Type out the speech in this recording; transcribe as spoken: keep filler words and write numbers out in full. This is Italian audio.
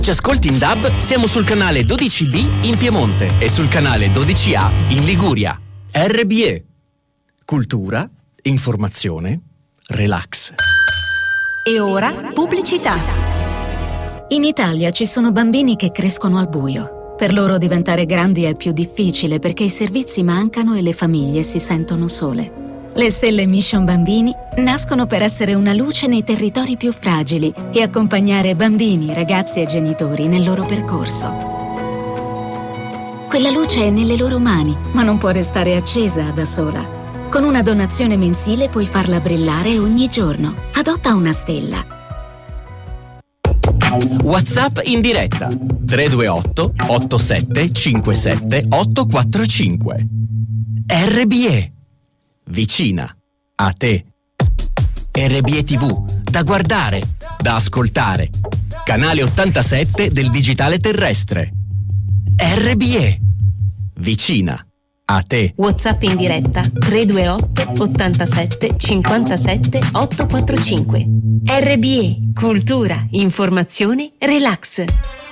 Ci ascolti in D A B? Siamo sul canale dodici B in Piemonte e sul canale dodici A in Liguria. R B E. Cultura, informazione, relax. E ora pubblicità. In Italia ci sono bambini che crescono al buio. Per loro diventare grandi è più difficile perché i servizi mancano e le famiglie si sentono sole. Le Stelle Mission Bambini nascono per essere una luce nei territori più fragili e accompagnare bambini, ragazzi e genitori nel loro percorso. Quella luce è nelle loro mani, ma non può restare accesa da sola. Con una donazione mensile puoi farla brillare ogni giorno. Adotta una stella. WhatsApp in diretta tre due otto otto sette cinque sette otto quattro cinque. R B E. Vicina a te. R B E T V, da guardare, da ascoltare. Canale ottantasette del digitale terrestre. R B E. Vicina a te. WhatsApp in diretta tre due otto ottantasette cinquantasette ottocentoquarantacinque. R B E, cultura, informazione, relax.